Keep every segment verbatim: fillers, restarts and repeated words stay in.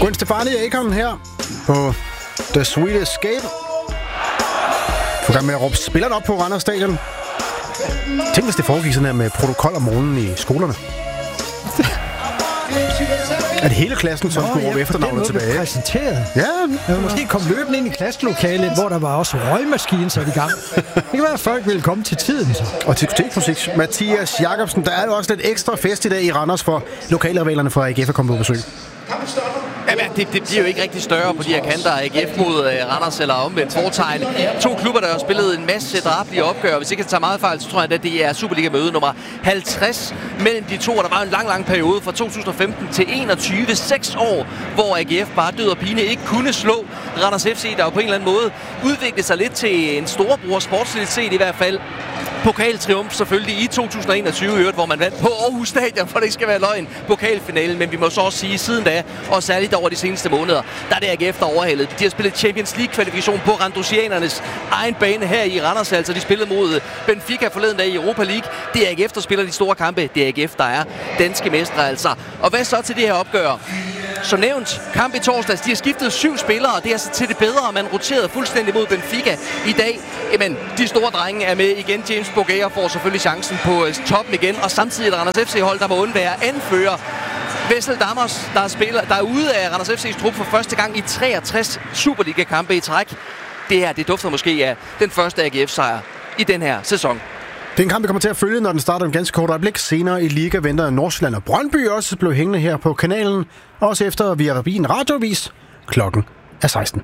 Gwen Stefani og Akon her på The Sweet Escape. Du er gang med at råbe spillerne op på Randers Stadion. Tænk, hvis det foregik sådan her med protokol om morgenen i skolerne. Er det hele klassen, som skulle råbe efternavnet tilbage? Præsenteret. Ja. Jeg måske komme løbende ind i klasselokalet, hvor der var også røgmaskinen sat i gang. Det kan være, at folk ville komme til tiden. Så. Og diskoteksmusik. Mathias Jacobsen, der er jo også lidt ekstra fest i dag i Randers, for lokalrivalerne fra A G F er kommet på besøg. Jamen, det, det bliver jo ikke rigtig større på de her kanter. A G F mod uh, Randers eller omvendt fortegn. To klubber, der har spillet en masse drabelige opgør. Hvis ikke jeg tager meget fejl, så tror jeg, at det er Superliga-møde nummer halvtreds mellem de to. Og der var en lang, lang periode fra to tusind og femten til enogtyve. Seks år, hvor A G F bare død og pine ikke kunne slå Randers F C, der jo på en eller anden måde udviklede sig lidt til en storebror sportsligt set i hvert fald. Pokaltriumf selvfølgelig i to tusind og enogtyve, hvor man vandt på Aarhus Stadion, for det ikke skal være løgn, pokalfinalen. Men vi må så også sige, siden da, og særligt over de seneste måneder, der er det A G F, der overhalet. De har spillet Champions League-kvalifikation på Randosianernes egen bane her i Randers. Altså, de spillede mod Benfica forleden dag i Europa League. Det er A G F, der spiller de store kampe. Det er A G F, der er danske mestre, altså. Og hvad så til det her opgør? Som nævnt, kamp i torsdags, de har skiftet syv spillere, og det er altså til det bedre, man roterede fuldstændig mod Benfica i dag. Jamen, de store drenge er med igen. James Bogaer får selvfølgelig chancen på toppen igen, og samtidig et Randers F C-hold, der må undvære anfører Wessel Dammers, der er, spiller, der er ude af Randers F C's trup for første gang i treogtres Superliga-kampe i træk. Det her, det dufter måske af den første A G F-sejr i den her sæson. Det er en kamp, vi kommer til at følge, når den starter en ganske kort øjeblik. Senere i Liga venter Nordsjælland og Brøndby også blev hængende her på kanalen. Også efter vi er forbi en radioavis. Klokken er seksten.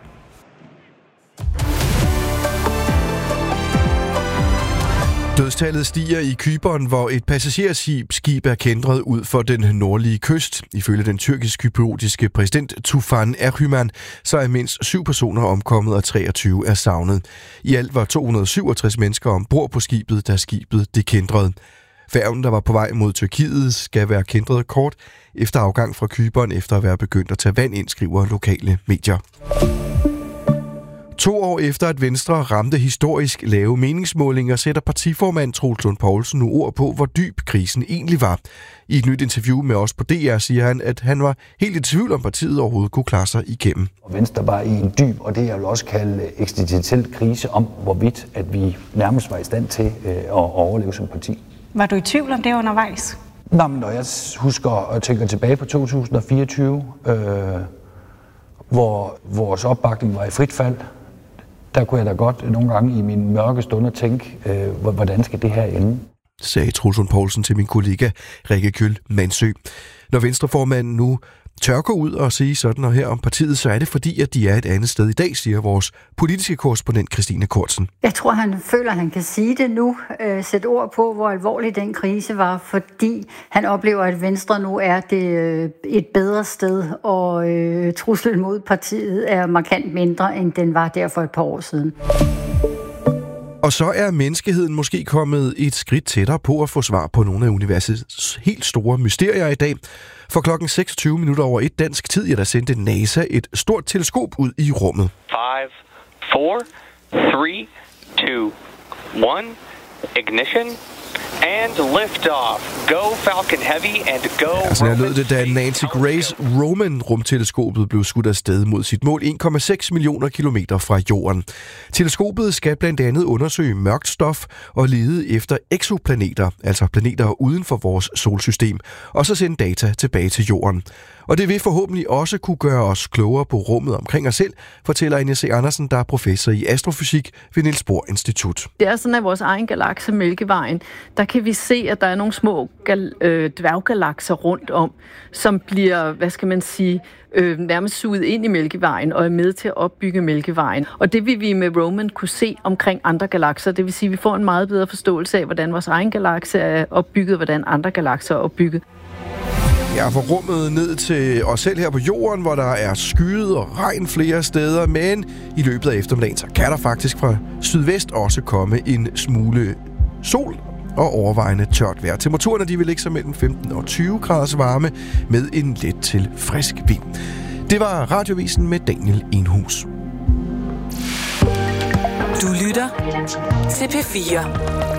Dødstallet stiger i Cypern, hvor et passagerskib er kæntret ud for den nordlige kyst. Ifølge den tyrkisk-kypriotiske præsident Tufan Erhüman, så er mindst syv personer omkommet og treogtyve er savnet. I alt var to hundrede og syvogtres mennesker ombord på skibet, da skibet det kæntrede. Færgen, der var på vej mod Tyrkiet, skal være kæntret kort efter afgang fra Cypern, efter at være begyndt at tage vand ind, skriver lokale medier. To år efter, at Venstre ramte historisk lave meningsmålinger, sætter partiformand Troels Lund Poulsen nu ord på, hvor dyb krisen egentlig var. I et nyt interview med os på D R siger han, at han var helt i tvivl om partiet overhovedet kunne klare sig igennem. Venstre var i en dyb, og det jeg vil også kalde eksistentiel krise om, hvorvidt at vi nærmest var i stand til at overleve som parti. Var du i tvivl om det undervejs? Nå, men når jeg husker og tænker tilbage på to tusind og fireogtyve, øh, hvor vores opbakning var i frit fald, der kunne jeg da godt nogle gange i mine mørke stunder tænke, øh, hvordan skal det her ende? Sagde Troels Lund Poulsen til min kollega Rikke Kjøll Mansø. Når Venstreformanden nu tør gå ud og sige sådan og her om partiet, så er det fordi, at de er et andet sted i dag, siger vores politiske korrespondent Christine Kortsen. Jeg tror, han føler, at han kan sige det nu, øh, sætte ord på, hvor alvorlig den krise var, fordi han oplever, at Venstre nu er det øh, et bedre sted, og øh, truslen mod partiet er markant mindre, end den var der for et par år siden. Og så er menneskeheden måske kommet et skridt tættere på at få svar på nogle af universets helt store mysterier i dag. For klokken seksogtyve minutter over et dansk tid, ja, der sendte NASA et stort teleskop ud i rummet. five, four, three, two, one, ignition and liftoff. Go Falcon Heavy and go. Ja, sådan lød det, da Nancy Grace Roman-rumteleskopet blev skudt afsted mod sit mål en komma seks millioner kilometer fra jorden. Teleskopet skal blandt andet undersøge mørkt stof og lede efter eksoplaneter, altså planeter uden for vores solsystem, og så sende data tilbage til jorden. Og det vil forhåbentlig også kunne gøre os klogere på rummet omkring os selv, fortæller Anja C. Andersen, der er professor i astrofysik ved Niels Bohr Institut. Det er sådan, at vores egen galakse, Mælkevejen, der kan vi se, at der er nogle små gal- øh, dværggalakser rundt om, som bliver, hvad skal man sige, øh, nærmest suget ind i Mælkevejen og er med til at opbygge Mælkevejen. Og det vil vi med Roman kunne se omkring andre galakser. Det vil sige, at vi får en meget bedre forståelse af, hvordan vores egen galakse er opbygget, hvordan andre galakser er opbygget. Ja, fra rummet ned til os selv her på jorden, hvor der er skyet og regn flere steder, men i løbet af eftermiddagen, så kan der faktisk fra sydvest også komme en smule sol og overvejende tørt vejr. Temperaturerne, de vil ligge sig mellem femten og tyve graders varme med en let til frisk vind. Det var Radiovisen med Daniel Enhus. Du lytter til P fire.